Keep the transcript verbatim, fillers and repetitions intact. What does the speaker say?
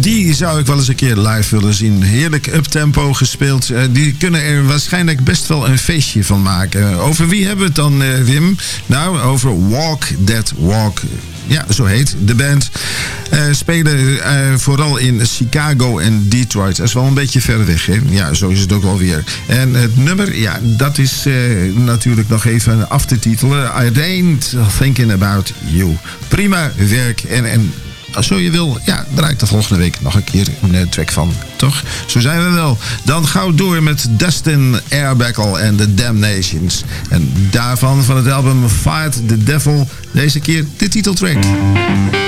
die zou ik wel eens een keer live willen zien. Heerlijk uptempo gespeeld. Uh, die kunnen er waarschijnlijk best wel een feestje van maken. Over wie hebben we het dan, uh, Wim? Nou, over Walk That Walk. Ja, zo heet de band. Uh, spelen uh, vooral in Chicago en Detroit. Dat is wel een beetje ver weg, hè? Ja, zo is het ook wel weer. En het nummer, ja, dat is uh, natuurlijk nog even af te titelen. I ain't thinking about you. Prima werk. En, en als zo je wil, ja, draai ik de volgende week nog een keer een uh, track van. Toch? Zo zijn we wel. Dan gauw door met Dustin Airbuckle en The Damnations. En daarvan van het album Fight the Devil deze keer de titeltrack.